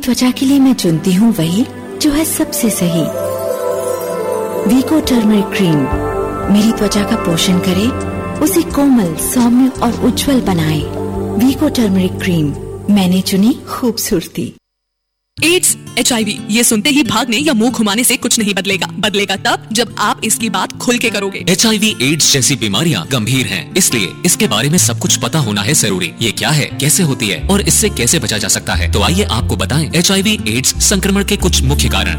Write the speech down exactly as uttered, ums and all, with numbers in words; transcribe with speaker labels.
Speaker 1: त्वचा के लिए मैं चुनती हूँ वही जो है सबसे सही। वीको टर्मरिक क्रीम मेरी त्वचा का पोषण करे, उसे कोमल, सौम्य और उज्जवल बनाए। वीको टर्मरिक क्रीम, मैंने चुनी खूबसूरती।
Speaker 2: एड्स, एच आई वी ये सुनते ही भागने या मुंह घुमाने से कुछ नहीं बदलेगा। बदलेगा तब जब आप इसकी बात खुल के करोगे।
Speaker 3: एच आई वी एड्स जैसी बीमारियां गंभीर हैं, इसलिए इसके बारे में सब कुछ पता होना है जरूरी। ये क्या है, कैसे होती है और इससे कैसे बचा जा सकता है, तो आइए आपको बताएं एच आई वी एड्स संक्रमण के कुछ मुख्य कारण।